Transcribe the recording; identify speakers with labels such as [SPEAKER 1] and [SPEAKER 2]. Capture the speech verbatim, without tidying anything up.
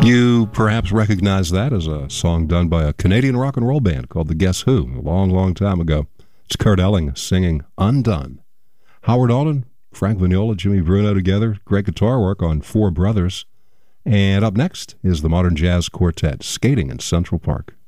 [SPEAKER 1] You perhaps recognize that as a song done by a Canadian rock and roll band called the Guess Who, a long, long time ago. It's Kurt Elling singing Undone. Howard Alden, Frank Vignola, Jimmy Bruno together, great guitar work on Four Brothers. And up next is the Modern Jazz Quartet, Skating in Central Park.